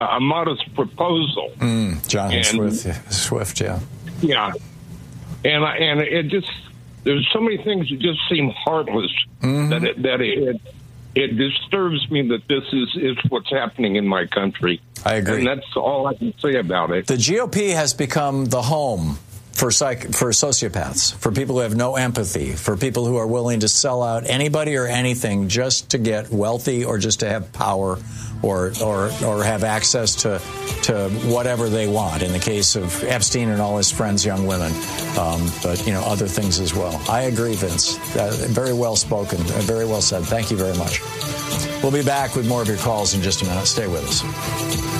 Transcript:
a modest proposal. John Swift, yeah. Yeah. And it just, there's so many things that just seem heartless that it disturbs me that this is what's happening in my country. I agree. And that's all I can say about it. The GOP has become the home for sociopaths, for people who have no empathy, for people who are willing to sell out anybody or anything just to get wealthy or just to have power or have access to whatever they want. In the case of Epstein and all his friends, young women, but other things as well. I agree, Vince. Very well spoken. Very well said. Thank you very much. We'll be back with more of your calls in just a minute. Stay with us.